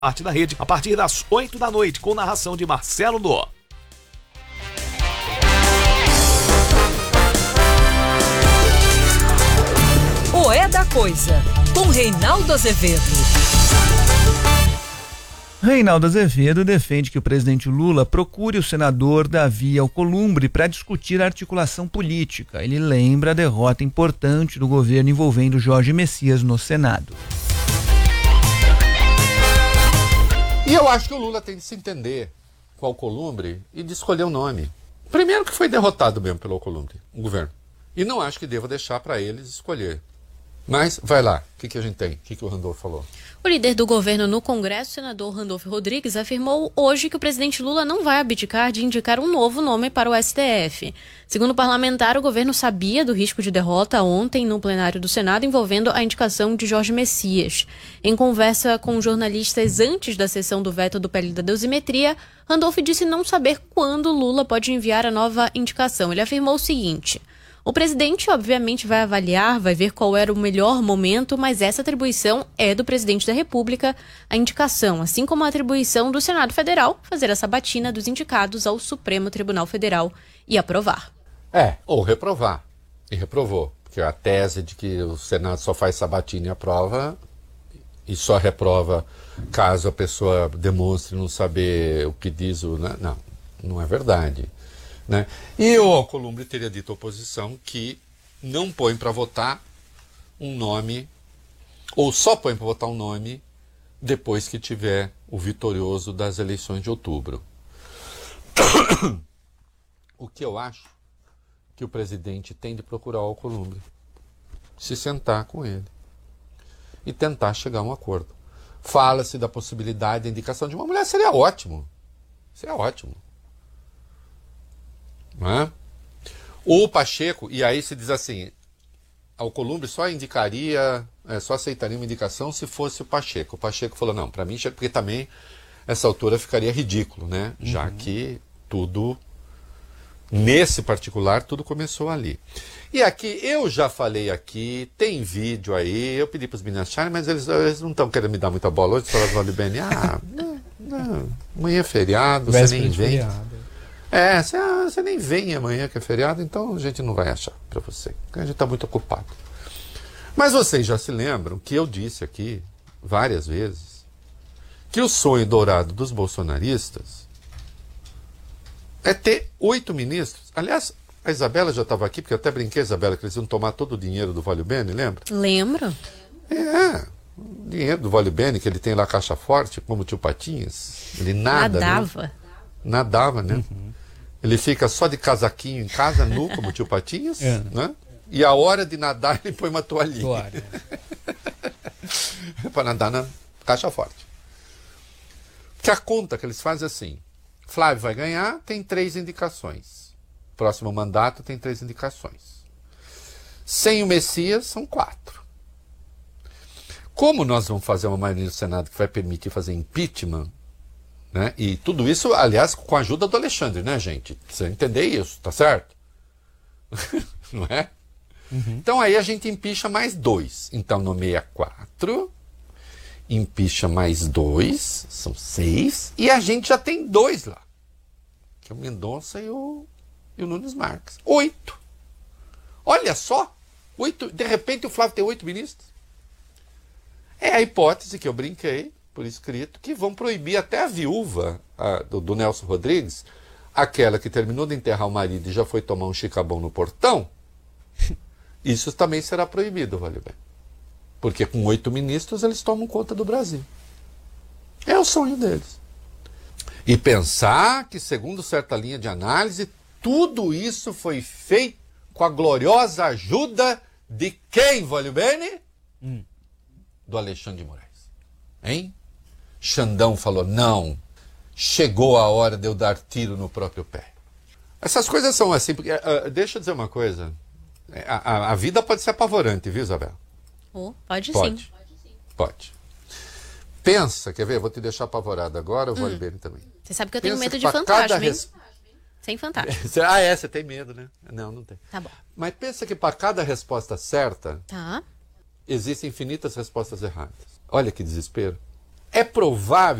Parte da rede a partir das 8 da noite, com narração de Marcelo Dó. O É da Coisa, com Reinaldo Azevedo. Reinaldo Azevedo defende que o presidente Lula procure o senador Davi Alcolumbre para discutir a articulação política. Ele lembra a derrota importante do governo envolvendo Jorge Messias no Senado. E eu acho que o Lula tem de se entender com o Alcolumbre e de escolher um nome. Primeiro que foi derrotado mesmo pelo Alcolumbre, o governo. E não acho que devo deixar para eles escolher. Mas, vai lá, o que a gente tem? O que o Randolfo falou? O líder do governo no Congresso, senador Randolfo Rodrigues, afirmou hoje que o presidente Lula não vai abdicar de indicar um novo nome para o STF. Segundo o parlamentar, o governo sabia do risco de derrota ontem no plenário do Senado envolvendo a indicação de Jorge Messias. Em conversa com jornalistas antes da sessão do veto do PL da dosimetria, Randolfo disse não saber quando Lula pode enviar a nova indicação. Ele afirmou o seguinte: o presidente, obviamente, vai avaliar, vai ver qual era o melhor momento, mas essa atribuição é do presidente da República, a indicação, assim como a atribuição do Senado Federal, fazer a sabatina dos indicados ao Supremo Tribunal Federal e aprovar. Ou reprovar. E reprovou. Porque a tese de que o Senado só faz sabatina e aprova, e só reprova caso a pessoa demonstre não saber o que diz o... Não é verdade. Né? E o Alcolumbre teria dito à oposição que não põe para votar um nome, ou só põe para votar um nome depois que tiver o vitorioso das eleições de outubro. O que eu acho que o presidente tem de procurar o Alcolumbre, se sentar com ele e tentar chegar a um acordo. Fala-se da possibilidade da indicação de uma mulher, seria ótimo. Seria ótimo. Não é? O Pacheco, e aí se diz assim, Alcolumbre só indicaria, só aceitaria uma indicação se fosse o Pacheco. O Pacheco falou, não, para mim, porque também essa altura ficaria ridículo, né? Já que tudo, nesse particular, tudo começou ali. E aqui, eu já falei aqui, tem vídeo aí, eu pedi para os meninos acharem, mas eles não estão querendo me dar muita bola hoje, falaram, vale bem, não, amanhã é feriado, você nem vem. Você nem vem amanhã que é feriado, então a gente não vai achar para você, porque a gente está muito ocupado. Mas vocês já se lembram que eu disse aqui, várias vezes, que o sonho dourado dos bolsonaristas é ter 8 ministros. Aliás, a Isabela já estava aqui, porque eu até brinquei, Isabela, que eles iam tomar todo o dinheiro do Vale Bene, lembra? Lembro. O dinheiro do Vale Bene, que ele tem lá caixa forte, como o tio Patinhas, ele nadava. Né? Nadava, né? Ele fica só de casaquinho em casa, nu, como o tio Patinhas, né? E a hora de nadar ele põe uma toalhinha. Para nadar na caixa forte. Que a conta que eles fazem é assim, Flávio vai ganhar, tem 3 indicações. Próximo mandato tem 3 indicações. Sem o Messias, são 4. Como nós vamos fazer uma maioria do Senado que vai permitir fazer impeachment, né? E tudo isso, aliás, com a ajuda do Alexandre, né, gente? Precisa entender isso, tá certo? Não é? Então aí a gente empicha mais 2. Então nomeia 4, empicha mais 2, são 6, e a gente já tem 2 lá. Que é o Mendonça e o Nunes Marques. 8. Olha só, 8, de repente o Flávio tem 8 ministros. É a hipótese que eu brinquei, por escrito, que vão proibir até a viúva do Nelson Rodrigues, aquela que terminou de enterrar o marido e já foi tomar um chicabão no portão, isso também será proibido, vale bem. Porque com 8 ministros eles tomam conta do Brasil. É o sonho deles. E pensar que, segundo certa linha de análise, tudo isso foi feito com a gloriosa ajuda de quem, vale bem? Do Alexandre de Moraes. Hein? Xandão falou, não, chegou a hora de eu dar tiro no próprio pé. Essas coisas são assim, porque, deixa eu dizer uma coisa, a vida pode ser apavorante, viu, Isabel? Pode sim. Pode. Pensa, quer ver, eu vou te deixar apavorado agora, eu vou bem também. Você sabe que eu tenho medo de fantasma, hein? Sem fantasma. Você tem medo, né? Não tem. Tá bom. Mas pensa que para cada resposta certa, tá, existem infinitas respostas erradas. Olha que desespero. É provável